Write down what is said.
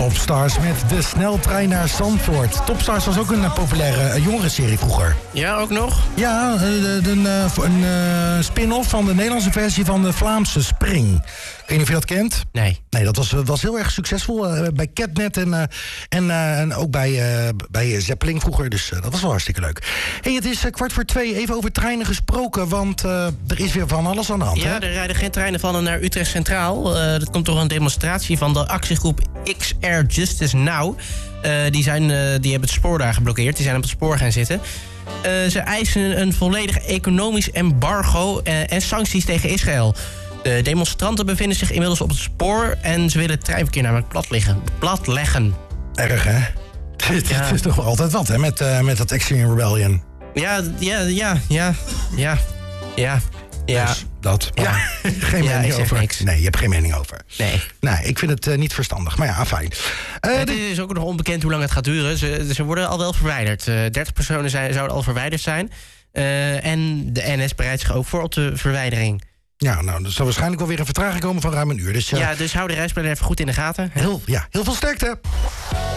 Topstars met de sneltrein naar Zandvoort. Topstars was ook een populaire jongerenserie vroeger. Ja, ook nog? Ja, een spin-off van de Nederlandse versie van de Vlaamse Spring. Ik weet niet of je dat kent? Nee. Nee, dat was heel erg succesvol bij Catnet en ook bij Zeppeling vroeger. Dus dat was wel hartstikke leuk. Hey, het is 1:15. Even over treinen gesproken, want er is weer van alles aan de hand. Ja, hè? er rijden geen treinen van naar Utrecht Centraal. Dat komt door een demonstratie van de actiegroep XR Justice Now. Die hebben het spoor daar geblokkeerd. Die zijn op het spoor gaan zitten. Ze eisen een volledig economisch embargo en sancties tegen Israël. De demonstranten bevinden zich inmiddels op het spoor en ze willen het treinverkeer namelijk platleggen. Erg, hè? Het is toch wel altijd wat, hè, met dat Extreme Rebellion. Ja. Dus dat. Ja. Geen mening over. Niks. Nee, je hebt geen mening over. Nee, ik vind het niet verstandig. Maar ja, fijn. Het is ook nog onbekend hoe lang het gaat duren. Ze worden al wel verwijderd. 30 personen zouden al verwijderd zijn. En de NS bereidt zich ook voor op de verwijdering. Ja, nou, er zal waarschijnlijk wel weer een vertraging komen van ruim een uur. Dus, dus hou de reisplannen even goed in de gaten. Heel veel sterkte.